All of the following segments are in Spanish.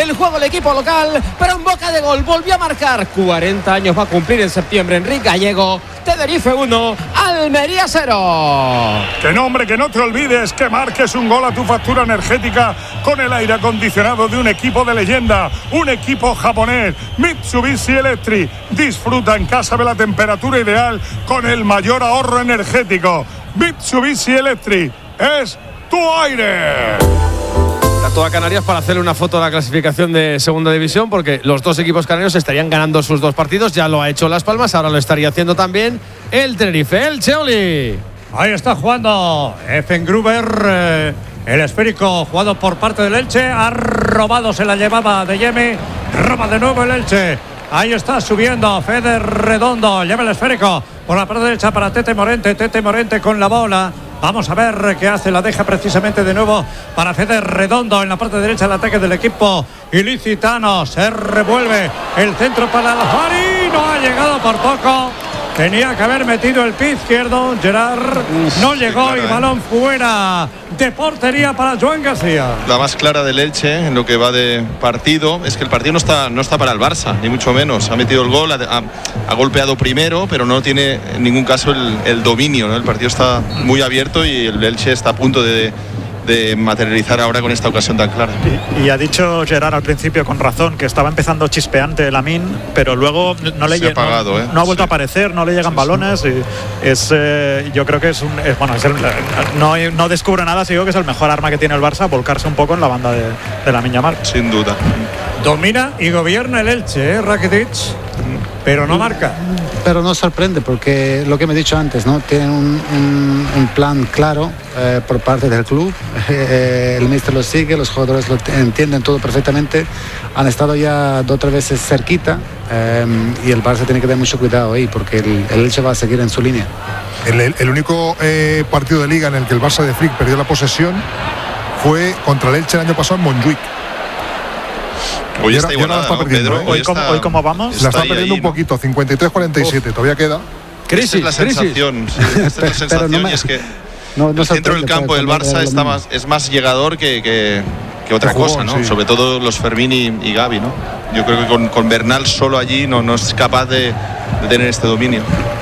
el juego el equipo local, pero en boca de gol volvió a marcar. 40 años va a cumplir en septiembre Enrique Gallego. Tenerife 1, Almería 0. Que no, hombre, que no te olvides que marques un gol a tu factura energética con el aire acondicionado de un equipo de leyenda, un equipo japonés, Mitsubishi Electric. Disfruta en casa de la temperatura ideal con el mayor ahorro energético. Mitsubishi Electric es tu aire. Toda Canarias para hacerle una foto de la clasificación de segunda división, porque los dos equipos canarios estarían ganando sus dos partidos. Ya lo ha hecho Las Palmas, ahora lo estaría haciendo también el Tenerife. El Cheoli. Ahí está jugando Effengruber, el esférico jugado por parte del Elche. Ha robado, se la llevaba de Yemi. Roba de nuevo el Elche. Ahí está subiendo Fede Redondo. Lleva el esférico por la parte derecha para Tete Morente. Tete Morente con la bola. Vamos a ver qué hace. La deja precisamente de nuevo para Fede Redondo en la parte derecha. El ataque del equipo ilicitano. Se revuelve el centro para Alfari. No ha llegado por poco. Tenía que haber metido el pie izquierdo. Gerard no llegó, sí, y balón fuera de portería para Joan García. La más clara del Elche en lo que va de partido. Es que el partido no está para el Barça, ni mucho menos. Ha metido el gol, ha golpeado primero, pero no tiene en ningún caso el dominio, ¿no? El partido está muy abierto y el Elche está a punto de materializar ahora con esta ocasión tan clara. Y ha dicho Gerard al principio con razón que estaba empezando chispeante Lamine, pero luego no le llega, no ha vuelto a aparecer, no le llegan balones, y es yo creo que no descubro nada, digo que es el mejor arma que tiene el Barça, volcarse un poco en la banda de Lamine Yamal. Sin duda. Domina y gobierna el Elche, Rakitic, pero no marca. Pero no sorprende, porque lo que me he dicho antes, ¿no? Tienen un plan claro por parte del club. El míster lo sigue, los jugadores lo entienden todo perfectamente. Han estado ya 2 o 3 veces cerquita, y el Barça tiene que tener mucho cuidado ahí, porque el Elche va a seguir en su línea. El único partido de liga en el que el Barça de Flick perdió la posesión fue contra el Elche el año pasado en Montjuic. Hoy está igualada, ¿no, Pedro? Hoy cómo vamos. La está perdiendo un poquito, 53-47, todavía queda. Crisis, esta es la sensación, sí, esta es la sensación, y es que el centro del campo del Barça es más llegador que otra cosa, ¿no? Sí. Sobre todo los Fermín y Gavi, ¿no? Yo creo que con Bernal solo allí no es capaz de tener este dominio.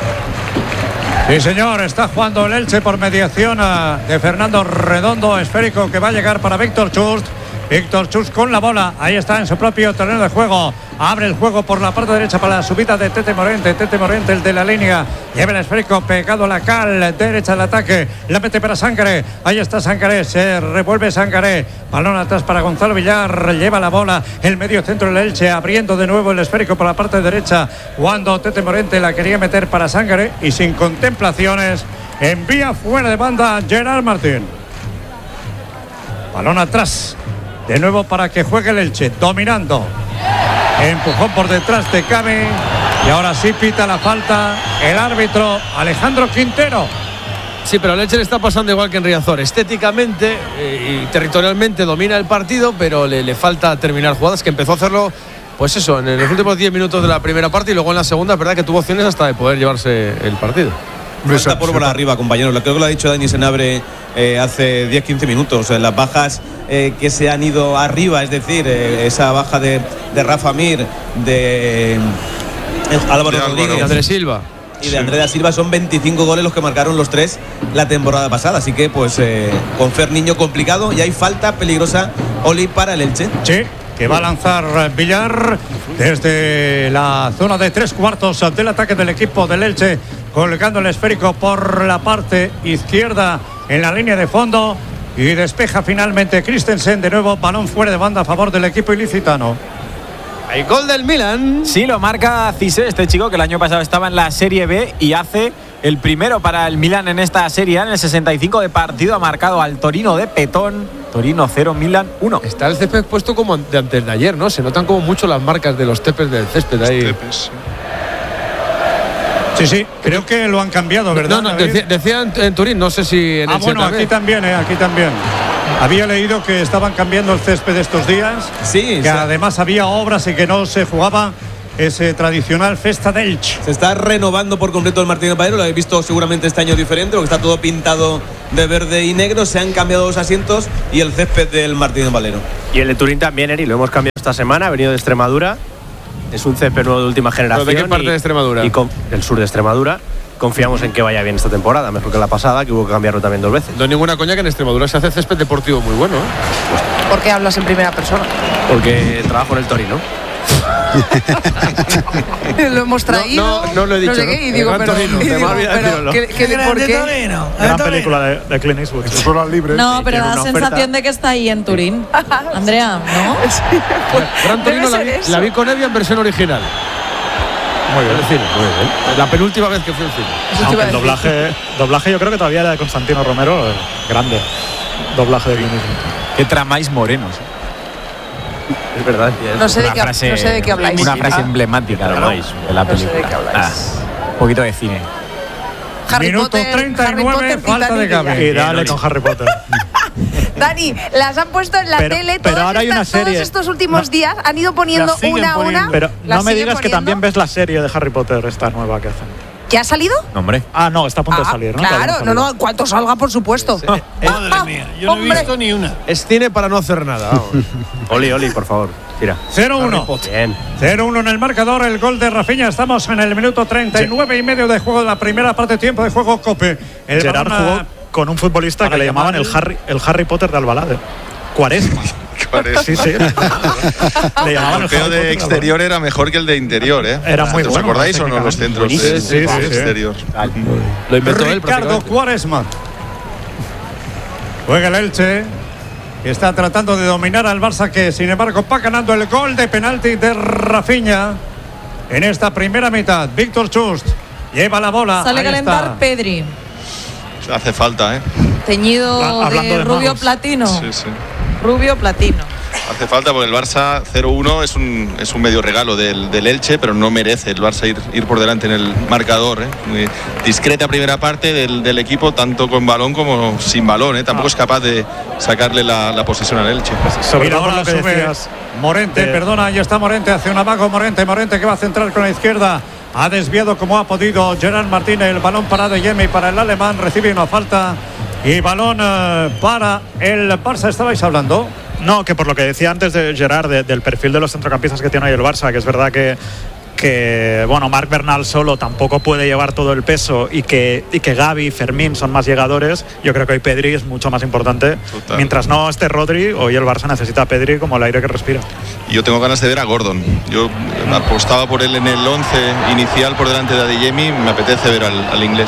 Sí, señor, está jugando el Elche por mediación de Fernando Redondo, esférico que va a llegar para Víctor Chust. Víctor Chust con la bola, ahí está en su propio terreno de juego. Abre el juego por la parte derecha para la subida de Tete Morente. Tete Morente, el de la línea, lleva el esférico pegado a la cal derecha del ataque. La mete para Sangaré. Ahí está Sangaré, se revuelve Sangaré. Balón atrás para Gonzalo Villar. Lleva la bola el medio centro del Elche, abriendo de nuevo el esférico por la parte derecha. Cuando Tete Morente la quería meter para Sangaré y sin contemplaciones envía fuera de banda Gerard Martín. Balón atrás. De nuevo para que juegue el Elche, dominando. Empujón por detrás de Cami. Y ahora sí pita la falta el árbitro Alejandro Quintero. Sí, pero el Elche le está pasando igual que en Riazor. Estéticamente y territorialmente domina el partido, pero le falta terminar jugadas, que empezó a hacerlo, pues eso, en los últimos 10 minutos de la primera parte, y luego en la segunda, es verdad que tuvo opciones hasta de poder llevarse el partido. Falta pólvora arriba, compañeros. Creo que lo ha dicho Dani Senabre hace 10-15 minutos. Las bajas que se han ido arriba, es decir, esa baja de Rafa Mir, de Álvaro Rodríguez, de Andrés Silva y de Andrés Silva, son 25 goles los que marcaron los 3 la temporada pasada. Así que, pues, con Fer Niño complicado, y hay falta peligrosa, Oli, para el Elche. Sí, que va a lanzar Villar desde la zona de 3/4 del ataque del equipo del Elche, colgando el esférico por la parte izquierda en la línea de fondo, y despeja finalmente Christensen. De nuevo balón fuera de banda a favor del equipo ilicitano. Hay gol del Milan. Sí, lo marca Cissé, este chico que el año pasado estaba en la Serie B y hace el primero para el Milan en esta Serie A. En el 65 de partido ha marcado al Torino de Petón. Torino 0, Milan 1. Está el césped puesto como de antes de ayer, ¿no? Se notan como mucho las marcas de los tepes del césped ahí. Sí, creo que lo han cambiado, ¿verdad? No, decía en Turín, no sé si en el bueno, aquí también. Había leído que estaban cambiando el césped estos días, sí, que además había obras y que no se jugaba ese tradicional Festa del Elche. Se está renovando por completo el Martínez Valero, lo habéis visto seguramente este año diferente, porque está todo pintado de verde y negro, se han cambiado los asientos y el césped del Martínez Valero. Y el de Turín también, Eri, lo hemos cambiado esta semana, ha venido de Extremadura, es un césped nuevo de última generación. ¿De qué parte de Extremadura? Del sur de Extremadura. Confiamos en que vaya bien esta temporada, mejor que la pasada, que hubo que cambiarlo también 2 veces. No hay ninguna coña que en Extremadura se hace césped deportivo muy bueno, ¿eh? ¿Por qué hablas en primera persona? Porque trabajo en el Torino. Lo hemos traído. No lo he dicho. No sé qué, y digo, pero ¿por qué? Gran película de Clint Eastwood. Horas libres. No, pero da la sensación de que está ahí en Turín. Andrea, ¿no? Gran Torino la vi con Evia en versión original. Muy bien. Muy bien. La penúltima vez que fui al cine. Aunque el doblaje yo creo que todavía era de Constantino Romero, grande doblaje de Clint Eastwood. Qué tramáis morenos. Es verdad. No sé de qué habláis. Una frase emblemática de la película. No sé de qué habláis. Un poquito de cine. Minuto 39, falta de Gaby. Y dale con Harry Potter. Dani, las han puesto en la tele. Pero ahora hay una serie. Todos estos últimos días han ido poniendo una a una. Pero no me digas que también ves la serie de Harry Potter, esta nueva que hacen. ¿Qué ha salido? No, hombre. No, está a punto de salir, ¿no? Claro, no, cuanto salga, por supuesto. Madre mía, yo no he visto ni una. Es cine para no hacer nada. Oli, por favor. Tira. 0-1. Bien. 0-1 en el marcador, el gol de Rafinha. Estamos en el minuto 39 y medio de juego de la primera parte, tiempo de juego Cope. Gerard jugó con un futbolista que le llamaban el Harry Potter de Albalade. Cuaresma. Sí. Le llamaban el golpeo de exterior era mejor que el de interior, ¿eh? Era muy bueno. ¿Os acordáis o no los centros de exterior? Lo inventó él. Ricardo Quaresma. Juega el Elche. Está tratando de dominar al Barça, que sin embargo va ganando el gol de penalti de Rafinha en esta primera mitad. Víctor Chust lleva la bola. Sale a calentar Pedri. Hace falta, ¿eh? Teñido de rubio platino. Sí. Rubio platino. Hace falta porque el Barça 0-1 es un medio regalo del Elche, pero no merece el Barça ir por delante en el marcador, ¿eh? Muy discreta primera parte del equipo, tanto con balón como sin balón, ¿eh? Tampoco es capaz de sacarle la posesión al Elche. Sobre todo lo que decías. Morente, perdona, ahí está Morente, hace un amago Morente que va a centrar con la izquierda. Ha desviado como ha podido Gerard Martínez, el balón para De Jemi, para el alemán, recibe una falta y balón para el Barça. ¿Estabais hablando? No, que por lo que decía antes de Gerard, del perfil de los centrocampistas que tiene hoy el Barça, que es verdad que bueno, Marc Bernal solo tampoco puede llevar todo el peso y que Gavi y Fermín son más llegadores. Yo creo que hoy Pedri es mucho más importante. Total. Mientras no esté Rodri, hoy el Barça necesita a Pedri como el aire que respira. Y yo tengo ganas de ver a Gordon. Yo apostaba por él en el 11 inicial por delante de Adeyemi. Me apetece ver al inglés.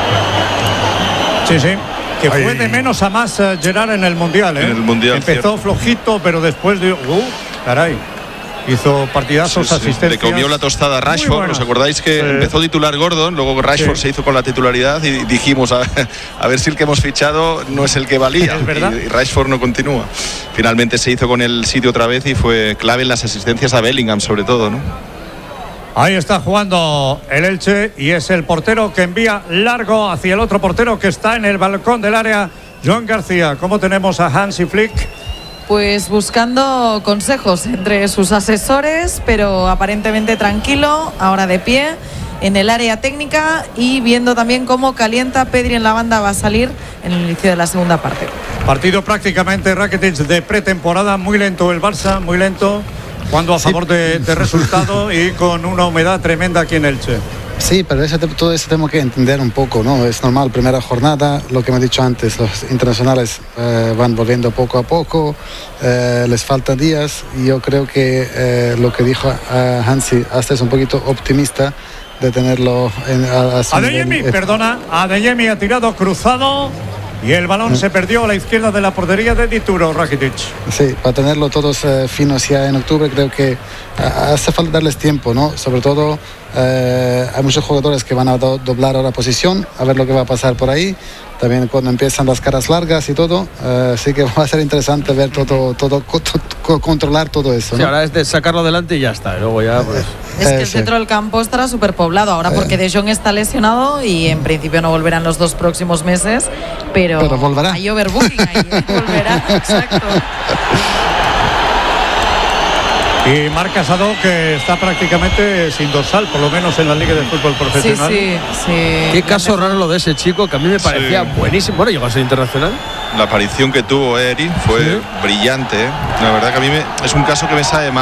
Sí. Que fue de menos a más Gerard en el Mundial, ¿eh? En el Mundial. Empezó flojito, pero después de... caray. Hizo partidazos, asistencias. Le comió la tostada a Rashford. ¿Os acordáis que empezó titular Gordon? Luego Rashford se hizo con la titularidad y dijimos a ver si el que hemos fichado no es el que valía. Y Rashford no continúa. Finalmente se hizo con el sitio otra vez y fue clave en las asistencias a Bellingham, sobre todo, ¿no? Ahí está jugando el Elche y es el portero que envía largo hacia el otro portero que está en el balcón del área, Joan García. ¿Cómo tenemos a Hansi Flick? Pues buscando consejos entre sus asesores, pero aparentemente tranquilo, ahora de pie en el área técnica y viendo también cómo calienta. Pedri en la banda va a salir en el inicio de la segunda parte. Partido prácticamente Rakitic de pretemporada, muy lento el Barça, muy lento, jugando a favor de resultado y con una humedad tremenda aquí en Elche. Sí, pero todo eso tenemos que entender un poco, ¿no? Es normal, primera jornada, lo que me he dicho antes, los internacionales van volviendo poco a poco, les faltan días y yo creo que lo que dijo Hansi hasta es un poquito optimista de tenerlo a su Adeyemi, Adeyemi ha tirado cruzado y el balón se perdió a la izquierda de la portería de Dituro, Rakitic. Sí, para tenerlo todos finos ya en octubre, creo que hace falta darles tiempo, ¿no? Sobre todo hay muchos jugadores que van a doblar ahora posición, a ver lo que va a pasar por ahí. También cuando empiezan las caras largas y todo, así que va a ser interesante ver controlar todo eso, ¿no? Sí, ahora es de sacarlo adelante y ya está. Y luego ya, pues... Es que el centro del campo estará súper poblado ahora porque De Jong está lesionado y en principio no volverán los 2 próximos meses, pero volverá. Hay overbooking ahí, volverá, exacto. Y Marc Casado, que está prácticamente sin dorsal, por lo menos en la Liga de Fútbol Profesional. Sí. Qué caso raro lo de ese chico, que a mí me parecía buenísimo. Bueno, llegó a ser internacional. La aparición que tuvo Eric fue brillante. La verdad que a mí es un caso que me sabe mal.